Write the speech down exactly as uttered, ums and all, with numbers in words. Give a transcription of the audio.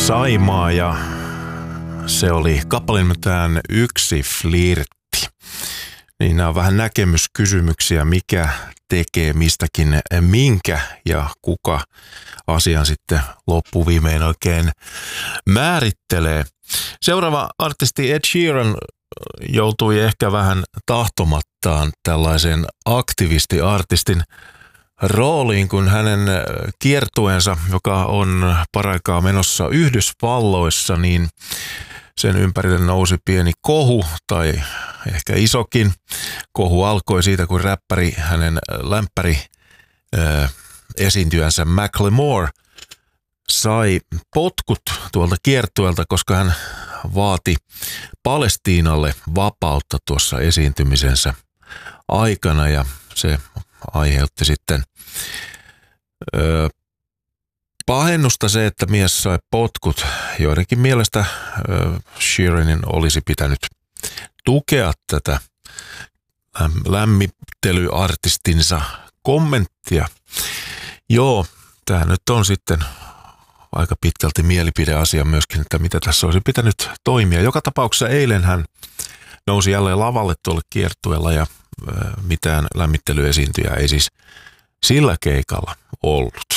Saimaa ja se oli kappale nimeltään Yksi flirtti. Niin nämä on vähän näkemyskysymyksiä, mikä tekee mistäkin minkä ja kuka asian sitten loppuviimein oikein määrittelee. Seuraava artisti Ed Sheeran joutui ehkä vähän tahtomattaan tällaisen aktivistiartistin rooliin, kun hänen kiertueensa, joka on paraikaa menossa Yhdysvalloissa, niin sen ympärille nousi pieni kohu tai ehkä isokin. Kohu alkoi siitä, kun räppäri, hänen lämpäri ää, esiintyjänsä Macklemore sai potkut tuolta kiertueelta, koska hän vaati Palestiinalle vapautta tuossa esiintymisensä aikana ja se aiheutti sitten ö, pahennusta se, että mies sai potkut. Joidenkin mielestä ö, Sheeranin olisi pitänyt tukea tätä lämmittelyartistinsa kommenttia. Joo, tämä nyt on sitten aika pitkälti mielipideasia myöskin, että mitä tässä olisi pitänyt toimia. Joka tapauksessa eilen hän nousi jälleen lavalle tuolle kiertueella ja mitään lämmittelyesiintyjää ei siis sillä keikalla ollut.